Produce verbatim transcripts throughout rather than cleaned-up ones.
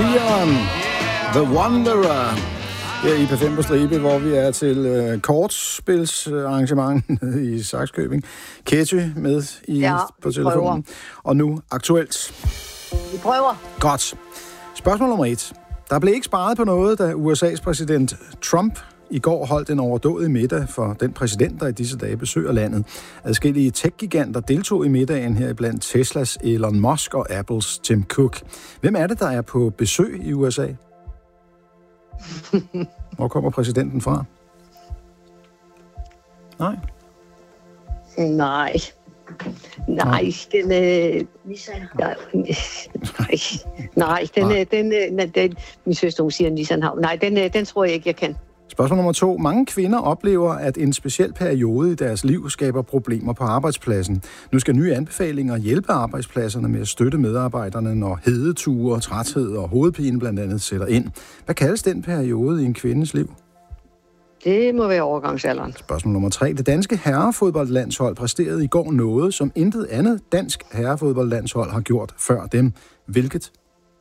Dion, The Wanderer, her i P fem på Stribe, hvor vi er til øh, kortspilsarrangement i Sakskøbing. Ketty med i, ja, på telefonen. Og nu aktuelt. Vi prøver. Godt. Spørgsmål nummer et. Der blev ikke sparet på noget, da U S A's præsident Trump i går holdt en overdådig middag for den præsident, der i disse dage besøger landet. Adskillige tech-giganter deltog i middagen her blandt Teslas Elon Musk og Apples Tim Cook. Hvem er det, der er på besøg i U S A? Hvor kommer præsidenten fra? Nej. Nej. Nej, den øh, nej, nej, den, øh, den, øh, den, min søster, hun siger Nissan Havn. Nej, den, øh, den tror jeg ikke, jeg kan. Spørgsmål nummer to. Mange kvinder oplever, at en speciel periode i deres liv skaber problemer på arbejdspladsen. Nu skal nye anbefalinger hjælpe arbejdspladserne med at støtte medarbejderne, når hedeture, træthed og hovedpine blandt andet sætter ind. Hvad kaldes den periode i en kvindes liv? Det må være overgangsalderen. Spørgsmål nummer tre. Det danske herrefodboldlandshold præsterede i går noget, som intet andet dansk herrefodboldlandshold har gjort før dem. Hvilket?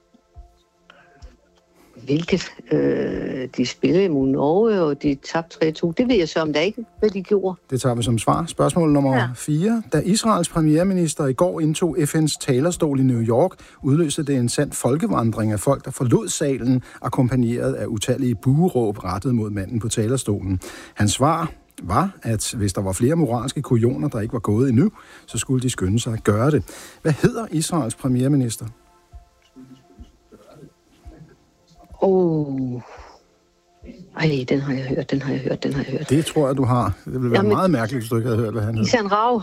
Hvilket? Øh, de spillede imod Norge, og de tabte tre to. Det ved jeg så om der ikke, hvad de gjorde. Det tager vi som svar. Spørgsmål nummer fire. Da Israels premierminister i går indtog F N's talerstol i New York, udløste det en sand folkevandring af folk, der forlod salen, akkompagneret af utallige bueråb rettet mod manden på talerstolen. Hans svar var, at hvis der var flere moralske kujoner, der ikke var gået endnu, så skulle de skynde sig at gøre det. Hvad hedder Israels premierminister? Åh, oh. Ej, den har jeg hørt, den har jeg hørt, den har jeg hørt. Det tror jeg, du har. Det ville være Jamen, meget mærkeligt, hvis du ikke havde hørt, hvad han hed. Isan Rav.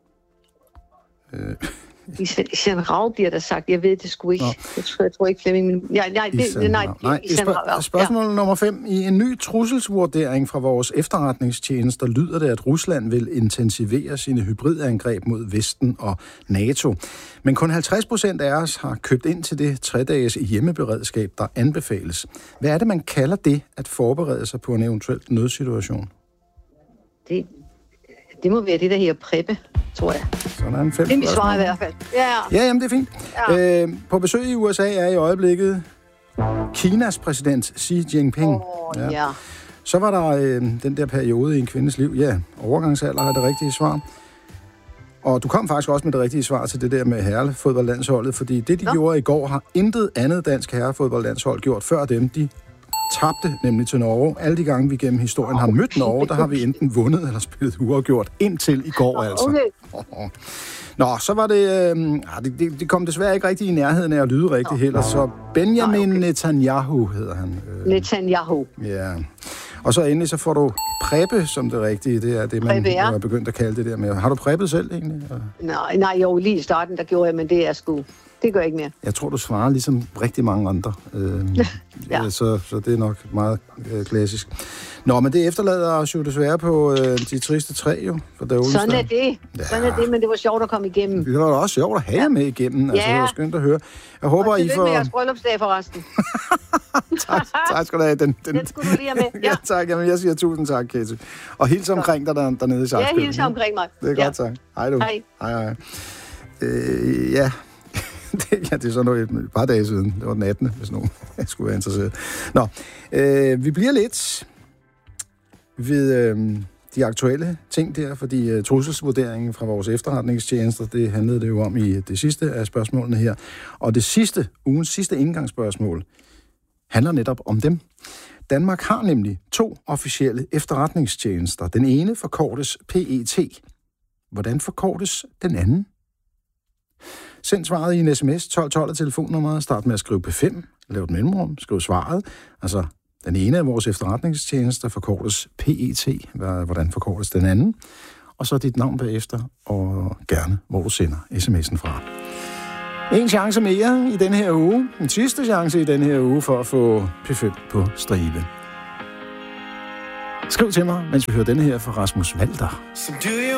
Øh. Isan Rav bliver der sagt. Jeg ved det sgu ikke. Jeg tror, jeg tror ikke, Flemming... Ja, nej, det, Isan nej, nej. Isan Rav. Spørgsmål ja. nummer fem. I en ny trusselsvurdering fra vores efterretningstjenester lyder det, at Rusland vil intensivere sine hybridangreb mod Vesten og NATO. Men kun halvtreds procent af os har købt ind til det tre-dages hjemmeberedskab, der anbefales. Hvad er det, man kalder det, at forberede sig på en eventuel nødsituation? Det, det må være det, der her preppe, tror jeg. Sådan fem det er mit svar i hvert fald. Ja, ja jamen det er fint. Ja. Øh, på besøg i U S A er i øjeblikket Kinas præsident Xi Jinping. Oh, ja. Ja. Så var der øh, den der periode i en kvindes liv. Ja, overgangsalder er det rigtige svar. Og du kom faktisk også med det rigtige svar til det der med herrefodboldlandsholdet, fordi det, de Nå. gjorde i går, har intet andet dansk herrefodboldlandshold gjort før dem. De tabte nemlig til Norge. Alle de gange, vi gennem historien har mødt Norge, der har vi enten vundet eller spillet uafgjort indtil i går, altså. Okay. Nå, så var det, øh, det... Det kom desværre ikke rigtig i nærheden af at lyde rigtigt heller, så Benjamin okay. Netanyahu hedder han. Netanyahu. Ja. Og så endelig, så får du preppe som det rigtige. Det er det, man preppe, ja. er begyndt at kalde det der med. Har du preppet selv egentlig? Nej, nej, jo, lige i starten, der gjorde jeg, men det er sgu... Det gør ikke mere. Jeg tror, du svarer ligesom rigtig mange andre. Øhm, ja. så, så det er nok meget øh, klassisk. Nå, men det efterlader os jo desværre på øh, de triste tre, jo. For der sådan er det. Ja. Sådan er det, men det var sjovt at komme igennem. Det var da også sjovt at have ja. med igennem. Altså, ja. Det var skønt at høre. Jeg håber, og I får... med jeres bryllupsdag forresten. tak, tak skal du have. Den, den... den skulle du lige have med. Ja, ja tak. Jamen, jeg siger tusind tak, Ketty. Og hils omkring dig der, dernede i Sakskøbing. Ja, hils omkring mig. Det er ja. godt, tak. Hej du. Hej. Hej, hej. Øh, ja... det, ja, det er så noget et par dage siden. Det var den attende, hvis nogen skulle være interesseret. Nå, øh, vi bliver lidt ved øh, de aktuelle ting der, fordi øh, trusselsvurderingen fra vores efterretningstjenester, det handlede det jo om i det sidste af spørgsmålene her. Og det sidste, ugens sidste indgangsspørgsmål, handler netop om dem. Danmark har nemlig to officielle efterretningstjenester. Den ene forkortes P E T. Hvordan forkortes den anden? Send svaret i en sms, tolv tolv af telefonnummeret, start med at skrive P fem, lav et mellemrum, skriv svaret. Altså, den ene af vores efterretningstjenester forkortes P E T, hvordan forkortes den anden, og så dit navn bagefter, og gerne, hvor du sender sms'en fra. En chance mere i denne her uge, en sidste chance i denne her uge for at få P fem på stribe. Skriv til mig, mens vi hører denne her fra Rasmus Walter.